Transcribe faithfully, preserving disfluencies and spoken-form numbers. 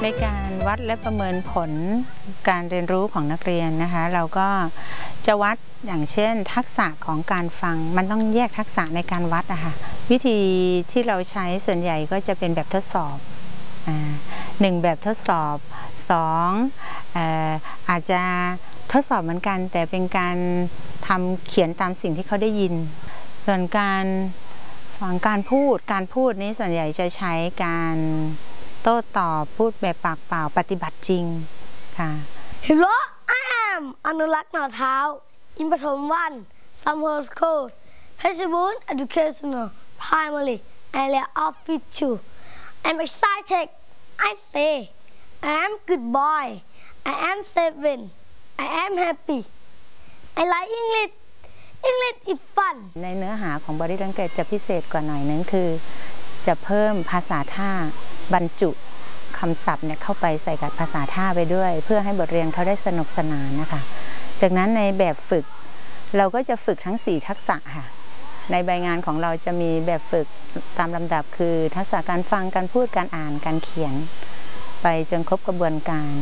ในการวัดและประเมินผลการเรียนรู้ของนักเรียนนะคะเราก็จะวัดอย่างเช่นทักษะของการฟังมันต้องแยกทักษะในการวัดนะคะวิธีที่เราใช้ส่วนใหญ่ก็จะเป็นแบบทดสอบหนึ่งแบบทดสอบสองอาจจะทดสอบเหมือนกันแต่เป็นการทำเขียนตามสิ่งที่เขาได้ยินส่วนการฟังการพูดการพูดนี้ส่วนใหญ่จะใช้การโต้ตอบพูดแบบปากเปล่าปฏิบัติจริงค่ะ Hello I am อนุรักษ์หน่อเท้าอินปฐมวัน Summer School เพชรบูรณ์ Educational Primary Area Official I'm excited I say I am good boy I am seven I am happy I like English English is fun ในเนื้อหาของ Body Language จะพิเศษกว่าหน่อยนึงคือจะเพิ่มภาษาท่าบรรจุคำศัพท์เนี่ยเข้าไปใส่กับภาษาท่าไปด้วยเพื่อให้บทเรียนเขาได้สนุกสนานนะคะจากนั้นในแบบฝึกเราก็จะฝึกทั้งสี่ทักษะค่ะในใบงานของเราจะมีแบบฝึกตามลำดับคือทักษะการฟังการพูดการอ่านการเขียนไปจนครบกระบวนการ